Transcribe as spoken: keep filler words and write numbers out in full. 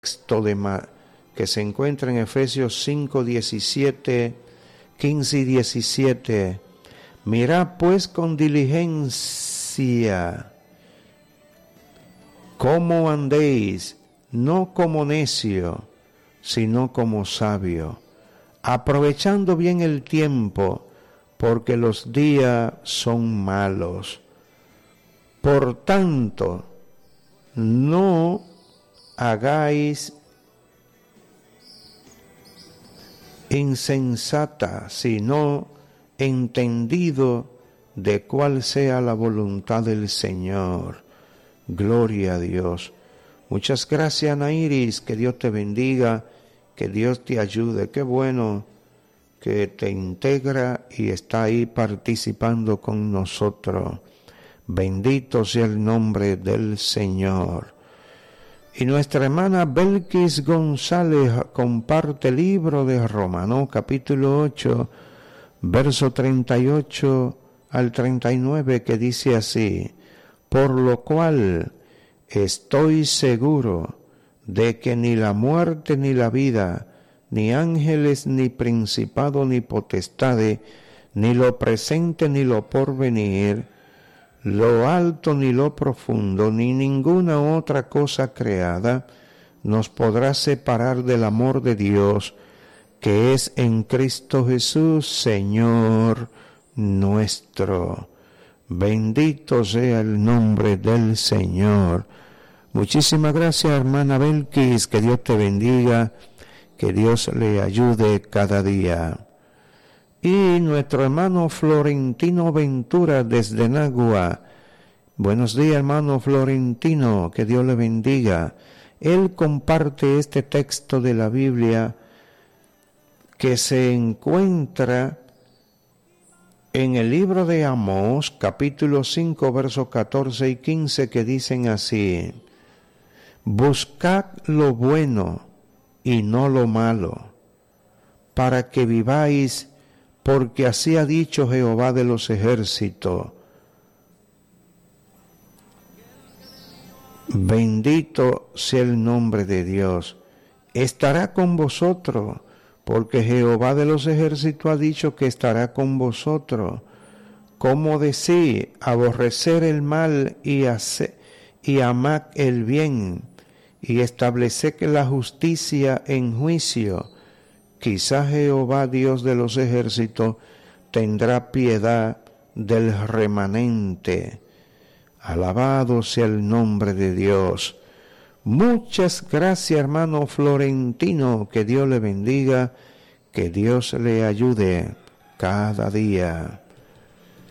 texto de Ma- que se encuentra en Efesios cinco, diecisiete, quince y diecisiete. Mirad pues con diligencia cómo andéis, no como necio, sino como sabio, aprovechando bien el tiempo, porque los días son malos. Por tanto, no hagáis insensata, sino entendido de cuál sea la voluntad del Señor. Gloria a Dios. Muchas gracias, Nairis, que Dios te bendiga, que Dios te ayude. Qué bueno que te integra y está ahí participando con nosotros. Bendito sea el nombre del Señor. Y nuestra hermana Belkis González comparte el libro de Romanos, capítulo ocho, verso treinta y ocho al treinta y nueve, que dice así: por lo cual estoy seguro de que ni la muerte ni la vida, ni ángeles, ni principado, ni potestades, ni lo presente, ni lo porvenir, lo alto ni lo profundo, ni ninguna otra cosa creada, nos podrá separar del amor de Dios, que es en Cristo Jesús, Señor nuestro. Bendito sea el nombre del Señor. Muchísimas gracias, hermana Belkis, que Dios te bendiga, que Dios le ayude cada día. Y nuestro hermano Florentino Ventura desde Nagua. Buenos días, hermano Florentino, que Dios le bendiga. Él comparte este texto de la Biblia que se encuentra en el libro de Amós, capítulo cinco, versos catorce y quince, que dicen así: buscad lo bueno y no lo malo, para que viváis, porque así ha dicho Jehová de los ejércitos. Bendito sea el nombre de Dios. Estará con vosotros, porque Jehová de los ejércitos ha dicho que estará con vosotros. ¿Cómo decir? Aborrecer el mal y, hacer, y amar el bien, y establecer la justicia en juicio. Quizá Jehová, Dios de los ejércitos, tendrá piedad del remanente. Alabado sea el nombre de Dios. Muchas gracias, hermano Florentino, que Dios le bendiga, que Dios le ayude cada día.